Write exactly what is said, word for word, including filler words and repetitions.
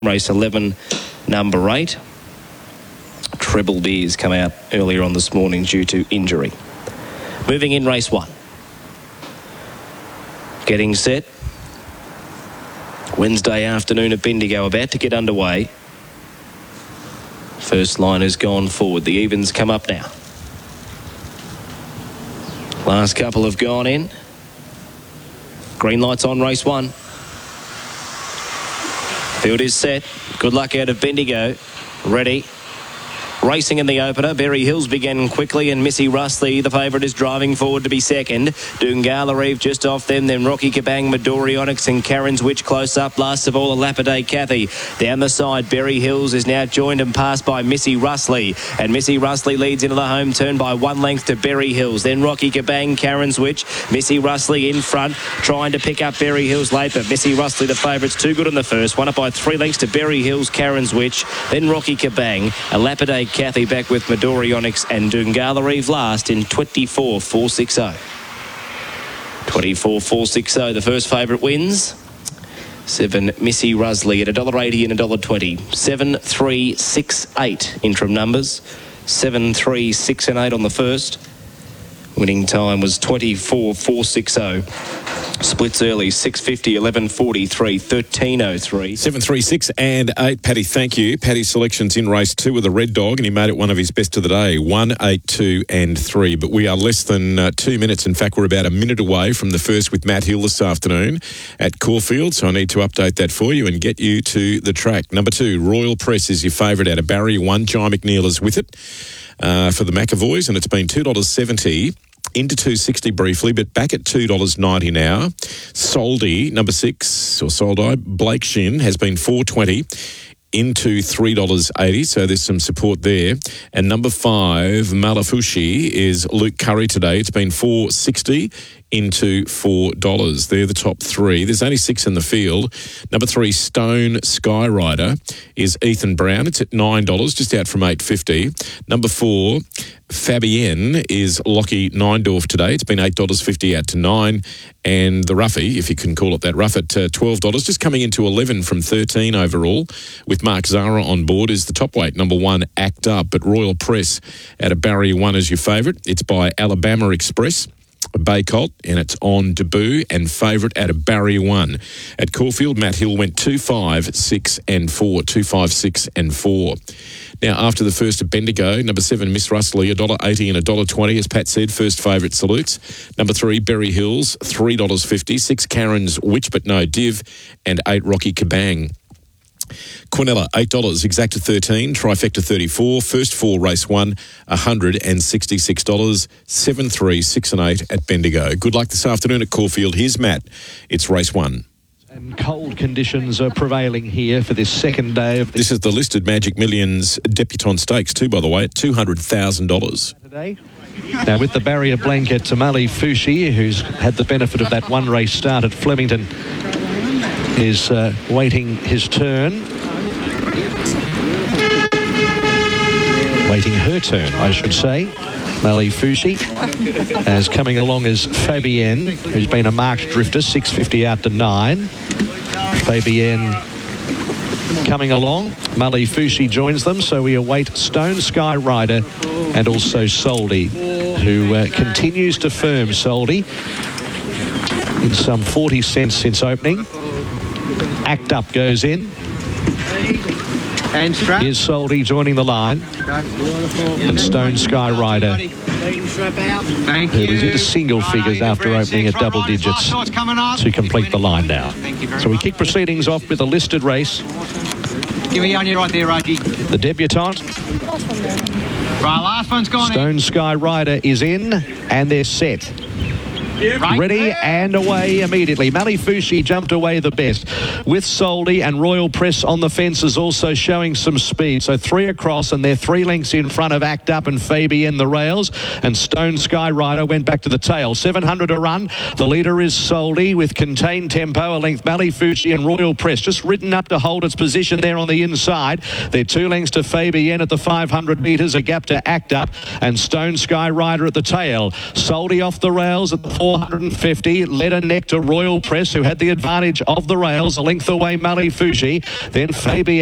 Race eleven, number eight. Treble Beers come out earlier on this morning due to injury. Moving in race one. Getting set. Wednesday afternoon at Bendigo, about to get underway. First line has gone forward. The evens come up now. Last couple have gone in. Green lights on race one. Field is set. Good luck out of Bendigo. Ready. Racing in the opener, Berry Hills began quickly and Missy Rustley, the favourite, is driving forward to be second. Doongala Reeve just off them, then Rocky Kabang, Midori Onyx and Karen's Witch close up. Last of all, Lapidae Kathy. Down the side, Berry Hills is now joined and passed by Missy Rustley. And Missy Rustley leads into the home turn by one length to Berry Hills. Then Rocky Kabang, Karen's Witch. Missy Rustley in front, trying to pick up Berry Hills late, but Missy Rustley, the favourite's too good in the first. One up by three lengths to Berry Hills, Karen's Witch. Then Rocky Kabang, a Lapidae Kathy back with Midori Onyx and Doongala Reeve last in twenty-four four sixty. twenty-four four sixty, the first favourite wins. Seven Missy Rustley at one dollar eighty and one dollar twenty. Seven, three, six, eight interim numbers. Seven, three, six and eight on the first. Winning time was twenty-four four sixty. Splits early, six fifty, eleven forty-three, thirteen oh three. seven, three, six and eight. Paddy, thank you. Paddy's selection's in race two with a red dog, and he made it one of his best of the day. One, eight, two and three. But we are less than uh, two minutes. In fact, we're about a minute away from the first with Matt Hill this afternoon at Caulfield. So I need to update that for you and get you to the track. Number two, Royal Press is your favourite out of Barrier One. Jai McNeil is with it uh, for the McAvoys, and it's been two dollars seventy. Into two sixty briefly, but back at two dollars ninety now. Soldi, number six, or Soldi, Blake Shin, has been four twenty into three dollars eighty, so there's some support there. And number five, Malafushi, is Luke Curry today. It's been four sixty into four dollars. They're the top three. There's only six in the field. Number three, Stone Skyrider, is Ethan Brown. It's at nine dollars, just out from eight fifty. Number four, Fabienne, is Lockie Neindorf today. It's been eight dollars fifty out to nine. And the Ruffy, if you can call it that, Ruff at uh, twelve dollars, just coming into eleven from thirteen overall, with Mark Zara on board, is the top weight. Number one, Act Up. But Royal Press out of Barrier One is your favourite. It's by Alabama Express, Bay Colt, and it's on debut and favourite out of Barrier One. At Caulfield, Matt Hill went two, five, six and four. two, five, six and four. Now, after the first of Bendigo, number seven, Miss Rustley, one dollar eighty and one dollar twenty, as Pat said, first favourite salutes. Number three, Berry Hills, three dollars fifty. Six, Karen's Witch But No Div, and eight, Rocky Kabang. Quinella, eight dollars, Exacta thirteen, Trifecta thirty-four, first four, race one, one hundred sixty-six dollars, seven, three, six and eight at Bendigo. Good luck this afternoon at Caulfield. Here's Matt. It's race one. And cold conditions are prevailing here for this second day of... This is the listed Magic Millions Debutante Stakes too, by the way, at two hundred thousand dollars. Today. Now, with the barrier blanket, Tamale Fushi, who's had the benefit of that one race start at Flemington, is uh, waiting his turn. Waiting her turn, I should say. Mali Fushi, as coming along as Fabienne, who's been a marked drifter, six fifty out to nine. Fabienne coming along. Mali Fushi joins them, so we await Stone Sky Rider and also Soldi, who uh, continues to firm. Soldi in some forty cents since opening. Act Up goes in. Here's Soldi joining the line. And Stone Sky Rider, who was into single figures after opening at double digits, to complete the line now. So we kick proceedings off with a listed race. Give me on you right there, Raji. The debutante. Right, last one's gone. Stone Sky Rider is in, and they're set. Ready and away immediately. Malifushi jumped away the best, with Soldi, and Royal Press on the fences also showing some speed. So three across, and they're three lengths in front of Act Up and Fabienne the rails, and Stone Sky Rider went back to the tail. seven hundred a run. The leader is Soldi with Contained Tempo, a length Malifushi and Royal Press just ridden up to hold its position there on the inside. They're two lengths to Fabienne at the five hundred metres, a gap to Act Up, and Stone Sky Rider at the tail. Soldi off the rails at the four four hundred fifty. Led a neck to Royal Press, who had the advantage of the rails. A length away, Mali Fuji. Then Fabian.